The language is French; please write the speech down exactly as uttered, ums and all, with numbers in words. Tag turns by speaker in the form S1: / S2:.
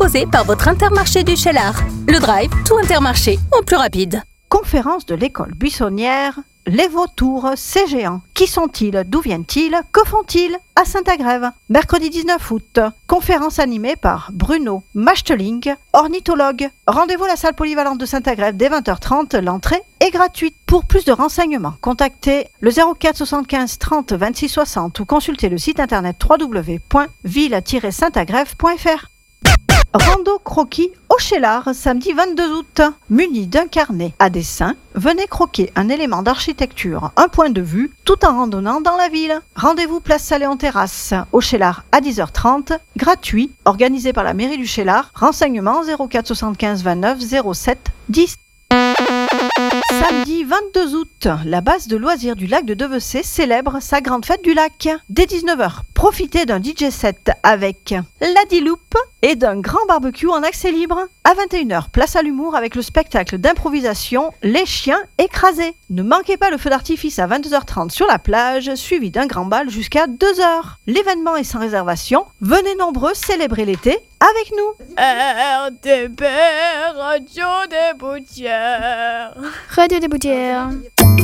S1: proposé par votre Intermarché du Cheylard. Le drive, tout Intermarché, en plus rapide.
S2: Conférence de l'école buissonnière, les vautours, ces géants. Qui sont-ils? D'où viennent-ils? Que font-ils à Saint-Agrève? Mercredi dix-neuf août, conférence animée par Bruno Machteling, ornithologue. Rendez-vous à la salle polyvalente de Saint-Agrève dès vingt heures trente, l'entrée est gratuite. Pour plus de renseignements, contactez le zéro quatre soixante-quinze trente vingt-six soixante ou consultez le site internet w w w point ville tiret saint agrève point f r. Rando croquis au Cheylard, samedi vingt-deux août. Muni d'un carnet à dessin, venez croquer un élément d'architecture, un point de vue, tout en randonnant dans la ville. Rendez-vous place Saléon-Terrasse, au Cheylard à dix heures trente, gratuit, organisé par la mairie du Cheylard. Renseignements zéro quatre soixante-quinze vingt-neuf zéro sept dix. Samedi vingt-deux août, la base de loisirs du lac de Devecé célèbre sa grande fête du lac. Dès dix-neuf heures, profitez d'un D J set avec la Diloupe et d'un grand barbecue en accès libre. À vingt et une heures, place à l'humour avec le spectacle d'improvisation Les Chiens Écrasés. Ne manquez pas le feu d'artifice à vingt-deux heures trente sur la plage, suivi d'un grand bal jusqu'à deux heures. L'événement est sans réservation. Venez nombreux célébrer l'été avec nous.
S3: R T P, Radio des Boutières.
S4: Radio des Boutières.